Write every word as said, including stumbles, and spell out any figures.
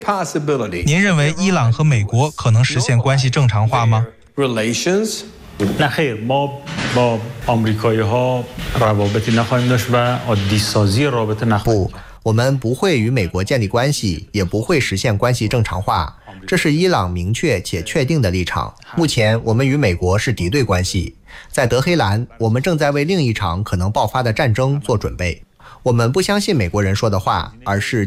您认为伊朗和美国可能实现关系正常化吗？ نه خیر ما با آمریکایی‌ها روابطی نخواهیم داشت و عادی‌سازی رابطه نخواهیم 不，我们不会与美国建立关系，也不会实现关系正常化，这是伊朗明确且确定的立场。目前我们与美国是敌对关系，在德黑兰，我们正在为另一场可能爆发的战争做准备。我们不相信美国人说的话，而是